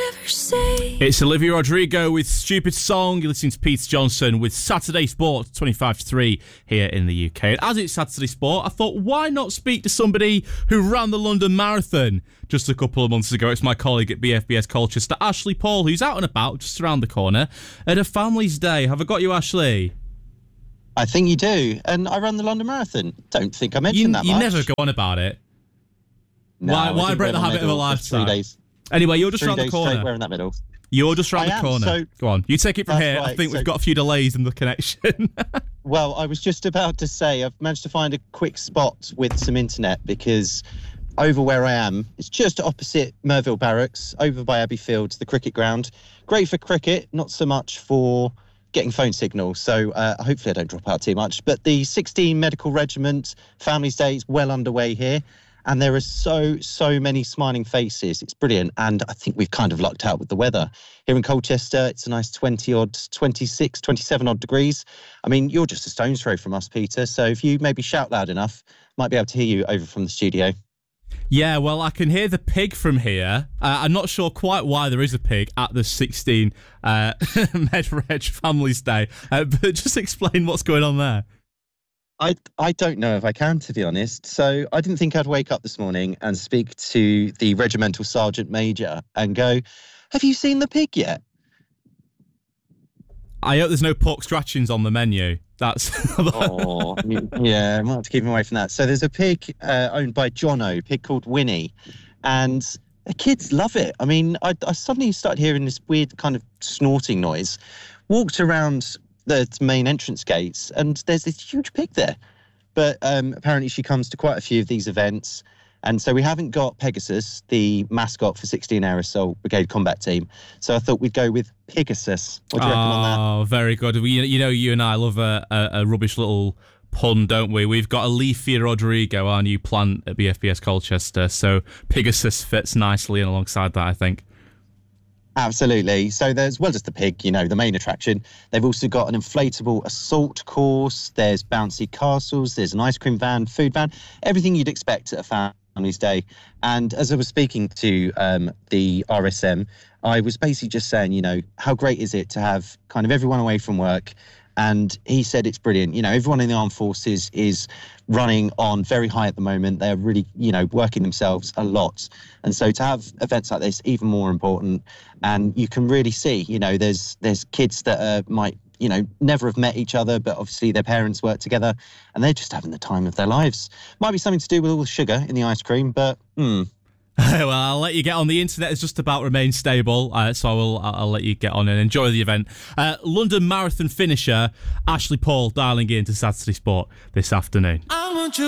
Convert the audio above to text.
ever say? It's Olivia Rodrigo with Stupid Song. You're listening to Peter Johnson with Saturday Sport 25-3 here in the UK. And as it's Saturday Sport, I thought, why not speak to somebody who ran the London Marathon just a couple of months ago? It's my colleague at BFBS Colchester, Ashley Paul, who's out and about just around the corner at a family's day. Have I got you, Ashley? I think you do. And I ran the London Marathon. Don't think I mentioned that much. You never go on about it. No, why break the habit of a lifetime? 3 days. Anyway, you're just around the 3 days corner. straight wearing that medal. You're just around the corner. So go on. You take it from here. right, I think we've got a few delays in the connection. Well, I was just about to say I've managed to find a quick spot with some internet because over where I am, it's just opposite Merville Barracks, over by Abbey Fields, the cricket ground. Great for cricket, not so much for getting phone signal. So hopefully I don't drop out too much. But the 16 Medical Regiment Families Day is well underway here. And there are so many smiling faces. It's brilliant. And I think we've kind of lucked out with the weather. Here in Colchester, it's a nice 26, 27 odd degrees. I mean, you're just a stone's throw from us, Peter. So if you maybe shout loud enough, might be able to hear you over from the studio. Yeah, well, I can hear the pig from here. I'm not sure quite why there is a pig at the 16 MedReg Families Day. But just explain what's going on there. I don't know if I can, to be honest. So I didn't think I'd wake up this morning and speak to the regimental sergeant major and go, have you seen the pig yet? I hope there's no pork scratchings on the menu. That's oh, yeah, I might have to keep him away from that. So there's a pig owned by Jono, a pig called Winnie, and the kids love it. I mean, I suddenly started hearing this weird kind of snorting noise, walked around the main entrance gates, and there's this huge pig there. But apparently she comes to quite a few of these events. And so we haven't got Pegasus, the mascot for 16 Air Assault Brigade Combat Team. So I thought we'd go with Pegasus. What do you reckon on that? Oh, very good. You know, you and I love a rubbish little pun, don't we? We've got Olivia Rodrigo, our new plant at BFBS Colchester. So Pegasus fits nicely in alongside that, I think. Absolutely. So there's, well, just the pig, you know, the main attraction. They've also got an inflatable assault course. There's bouncy castles. There's an ice cream van, food van, everything you'd expect at a Family's Day. And as I was speaking to the RSM, I was basically just saying, you know, how great is it to have kind of everyone away from work? And he said it's brilliant. You know, everyone in the armed forces is running on very high at the moment. They're really, you know, working themselves a lot. And so to have events like this, even more important. And you can really see, you know, there's kids that might, you know, never have met each other, but obviously their parents work together and they're just having the time of their lives. Might be something to do with all the sugar in the ice cream, but Well, I'll let you get on. The internet has just about remained stable, so I'll let you get on and enjoy the event. London Marathon finisher Ashley Paul dialing in to Saturday Sport this afternoon.